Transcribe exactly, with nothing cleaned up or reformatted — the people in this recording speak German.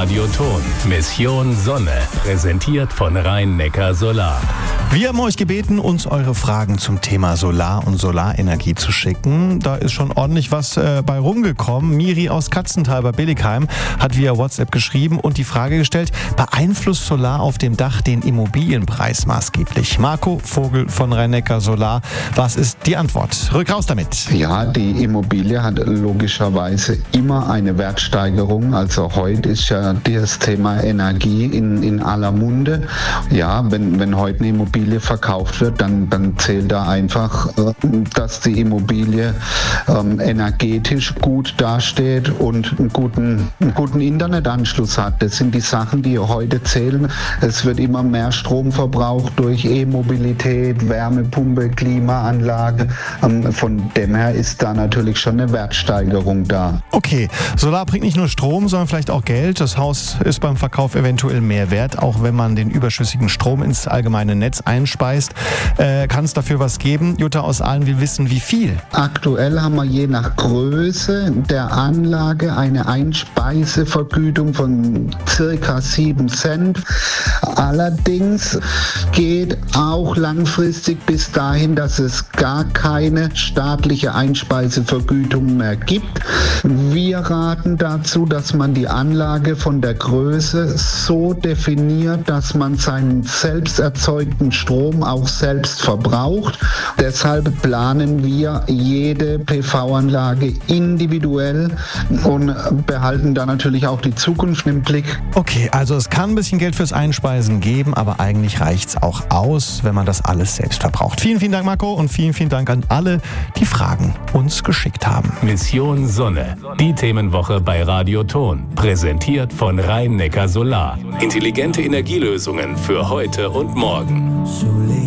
Radio Thon. Mission Sonne. Präsentiert von Rhein-Neckar Solar. Wir haben euch gebeten, uns eure Fragen zum Thema Solar und Solarenergie zu schicken. Da ist schon ordentlich was äh, bei rumgekommen. Miri aus Katzenthal bei Billigheim hat via WhatsApp geschrieben und die Frage gestellt, beeinflusst Solar auf dem Dach den Immobilienpreis maßgeblich? Marco Vogel von Rhein-Neckar Solar, was ist die Antwort? Rück raus damit. Ja, die Immobilie hat logischerweise immer eine Wertsteigerung. Also heute ist ja das Thema Energie in, in aller Munde. Ja, wenn, wenn heute eine Immobilie verkauft wird, dann, dann zählt da einfach, dass die Immobilie ähm, energetisch gut dasteht und einen guten, einen guten Internetanschluss hat. Das sind die Sachen, die heute zählen. Es wird immer mehr Strom verbraucht durch E-Mobilität, Wärmepumpe, Klimaanlage. Ähm, von dem her ist da natürlich schon eine Wertsteigerung da. Okay, Solar bringt nicht nur Strom, sondern vielleicht auch Geld. Das Haus ist beim Verkauf eventuell mehr wert, auch wenn man den überschüssigen Strom ins allgemeine Netz einspeist. Äh, kann es dafür was geben? Jutta aus Aalen will wissen, wie viel? Aktuell haben wir je nach Größe der Anlage eine Einspeisevergütung von circa sieben Cent. Allerdings geht auch langfristig bis dahin, dass es gar keine staatliche Einspeisevergütung mehr gibt. Wir raten dazu, dass man die Anlage von der Größe so definiert, dass man seinen selbst erzeugten Strom auch selbst verbraucht. Deshalb planen wir jede P V-Anlage individuell und behalten da natürlich auch die Zukunft im Blick. Okay, also es kann ein bisschen Geld fürs Einspeisen geben, aber eigentlich reicht es auch aus, wenn man das alles selbst verbraucht. Vielen, vielen Dank, Marco, und vielen, vielen Dank an alle, die Fragen uns geschickt haben. Mission Sonne. Die Themenwoche bei Radio Thon. Präsentiert von Rhein-Neckar Solar. Intelligente Energielösungen für heute und morgen.